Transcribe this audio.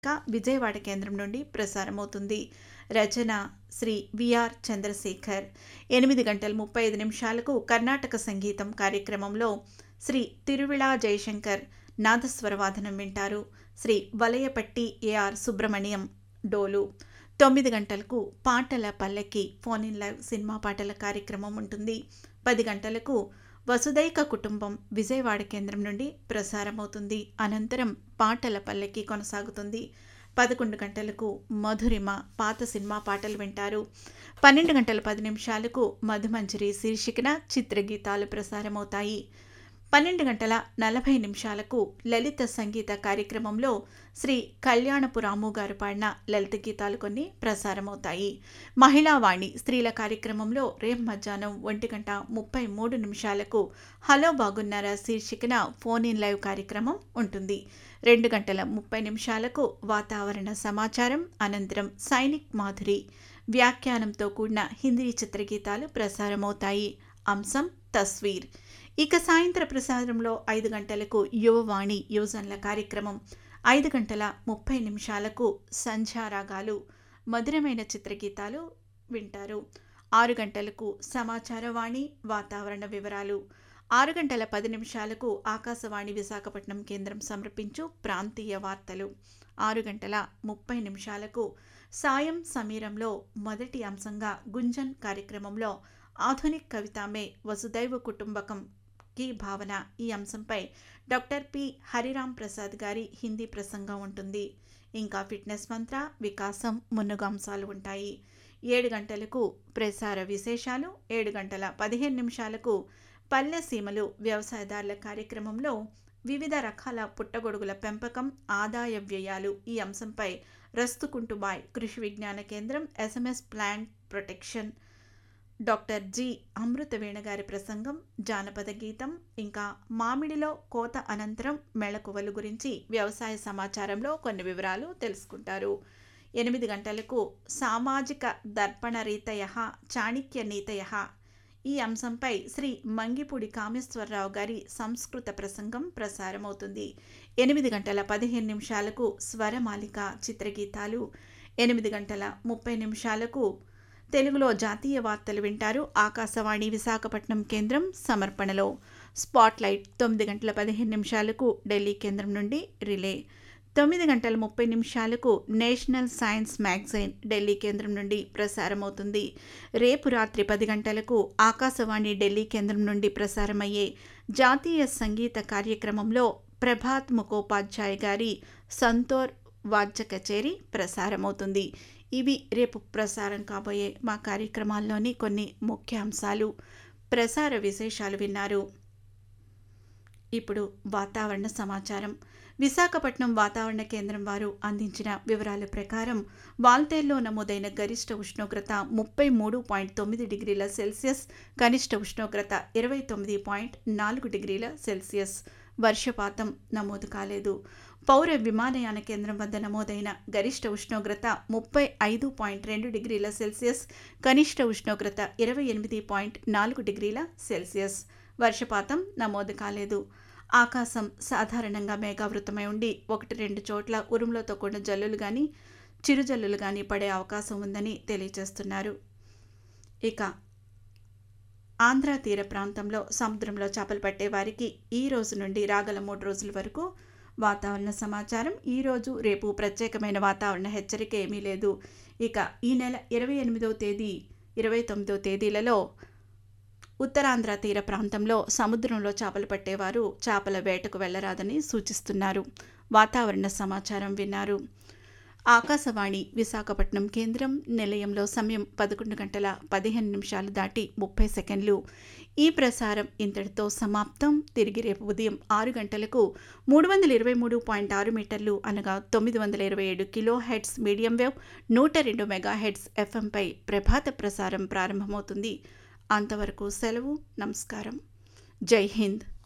విజయవాడ కేంద్రం నుండి ప్రసారమవుతుంది. రచన శ్రీ విఆర్ చంద్రశేఖర్. 8:35 కర్ణాటక సంగీతం కార్యక్రమంలో శ్రీ తిరువిళా జయశంకర్ నాదస్వరవాదనం వింటారు. శ్రీ వలయపట్టి ఏఆర్ సుబ్రహ్మణ్యం డోలు. 9 పాటల పల్లకి ఫోన్ ఇన్ లైవ్ సినిమా పాటల కార్యక్రమం ఉంటుంది. 10 వసుదైక కుటుంబం విజయవాడ కేంద్రం నుండి ప్రసారమవుతుంది. అనంతరం పాటల పల్లకి కొనసాగుతుంది. 11 మధురిమ పాత సినిమా పాటలు వింటారు. 12:10 మధుమంజరి శీర్షికన చిత్రగీతాలు ప్రసారమవుతాయి. 12:40 లలిత సంగీత కార్యక్రమంలో శ్రీ కళ్యాణపు రాము గారు పాడిన లలిత గీతాలు కొన్ని ప్రసారమవుతాయి. మహిళావాణి స్త్రీల కార్యక్రమంలో రేపు మధ్యాహ్నం 1:33 హలో బాగున్నారా శీర్షికన ఫోన్ ఇన్ లైవ్ కార్యక్రమం ఉంటుంది. 2:30 వాతావరణ సమాచారం. అనంతరం సైనిక్ మాధురి వ్యాఖ్యానంతో కూడిన హిందీ చిత్రగీతాలు ప్రసారమవుతాయి. అంశం తస్వీర్. ఇక సాయంత్ర ప్రసారంలో 5 యువవాణి యువజనుల కార్యక్రమం. 5:30 సంధ్యారాగాలు మధురమైన చిత్రగీతాలు వింటారు. 6 సమాచారవాణి వాతావరణ వివరాలు. 6:10 ఆకాశవాణి విశాఖపట్నం కేంద్రం సమర్పించు ప్రాంతీయ వార్తలు. 6:30 సాయం సమీరంలో మొదటి అంశంగా గుంజన్ కార్యక్రమంలో ఆధునిక్ కవితామే వసుదైవ కుటుంబకం की భావన ఈ అంశంపై డాక్టర్ పి హరిరామ్ ప్రసాద్ గారి హిందీ ప్రసంగం ఉంటుంది. ఇంకా ఫిట్నెస్ మంత్ర, వికాసం, మున్నుగు అంశాలు ఉంటాయి. 7 ప్రసార విశేషాలు. 7:15 పల్లె సీమలు వ్యవసాయదారుల కార్యక్రమంలో వివిధ రకాల పుట్టగొడుగుల పెంపకం, ఆదాయ వ్యయాలు ఈ అంశంపై రస్తుకుంటుబాయ్ కృషి విజ్ఞాన కేంద్రం SMS plant protection doctor G అమృతవేణ గారి ప్రసంగం, జానపద గీతం, ఇంకా మామిడిలో కోత అనంతరం మెళకువలు గురించి వ్యవసాయ సమాచారంలో కొన్ని వివరాలు తెలుసుకుంటారు. 8 సామాజిక దర్పణ రీతయః చాణక్య నీతయః ఈ అంశంపై శ్రీ మంగిపూడి కామేశ్వరరావు గారి సంస్కృత ప్రసంగం ప్రసారమవుతుంది. 8:15 స్వరమాలిక చిత్రగీతాలు. 8:30 తెలుగులో జాతీయ వార్తలు వింటారు. ఆకాశవాణి విశాఖపట్నం కేంద్రం సమర్పణలో. స్పాట్లైట్ 9:15 ఢిల్లీ కేంద్రం నుండి relay. 9:30 national science magazine Delhi కేంద్రం నుండి ప్రసారమవుతుంది. రేపు రాత్రి 10 ఆకాశవాణి ఢిల్లీ కేంద్రం నుండి ప్రసారమయ్యే జాతీయ సంగీత కార్యక్రమంలో ప్రభాత్ ముఖోపాధ్యాయ్ గారి సంతోర్ వాద్య కచేరీ ప్రసారమవుతుంది. ఇవి రేపు ప్రసారం కాబోయే మా కార్యక్రమాల్లోని కొన్ని ముఖ్యాంశాలు. ప్రసార విశేషాలు విన్నారు. ఇప్పుడు వాతావరణ సమాచారం. విశాఖపట్నం వాతావరణ కేంద్రం వారు అందించిన వివరాల ప్రకారం వాల్తేరులో నమోదైన గరిష్ట ఉష్ణోగ్రత 33.9 డిగ్రీల సెల్సియస్, కనిష్ట ఉష్ణోగ్రత 29.4 డిగ్రీల సెల్సియస్. వర్షపాతం నమోదు కాలేదు. పౌర విమానయాన కేంద్రం వద్ద నమోదైన గరిష్ట ఉష్ణోగ్రత 35.2 డిగ్రీల సెల్సియస్, కనిష్ట ఉష్ణోగ్రత 28.4 డిగ్రీల సెల్సియస్. వర్షపాతం నమోదు కాలేదు. ఆకాశం సాధారణంగా మేఘావృతమై ఉండి 1-2 చోట్ల ఉరుములతో కూడిన జల్లులు కానీ చిరుజల్లులు కానీ పడే అవకాశం ఉందని తెలియజేస్తున్నారు. ఇక ఆంధ్ర తీర ప్రాంతంలో సముద్రంలో చేపలు పట్టే వారికి ఈ రోజు నుండి రాగల 3 రోజుల వరకు వాతావరణ సమాచారం. ఈరోజు రేపు ప్రత్యేకమైన వాతావరణ హెచ్చరిక ఏమీ లేదు. ఇక ఈ నెల 28వ తేదీ 29వ తేదీలలో ఉత్తరాంధ్ర తీర ప్రాంతంలో సముద్రంలో చేపలు పట్టేవారు చేపల వేటకు వెళ్లరాదని సూచిస్తున్నారు. వాతావరణ సమాచారం విన్నారు. ఆకాశవాణి విశాఖపట్నం కేంద్రం నిలయంలో సమయం 11:15 దాటి 30 సెకండ్లు. ఈ ప్రసారం ఇంతటితో సమాప్తం. తిరిగి రేపు ఉదయం 6 గంటలకు 323.6 మీటర్లు అనగా 927 kilo hertz medium wave 102 mega hertz ఎఫ్ఎంపై ప్రభాత ప్రసారం ప్రారంభమవుతుంది. అంతవరకు సెలవు. నమస్కారం. జై హింద్.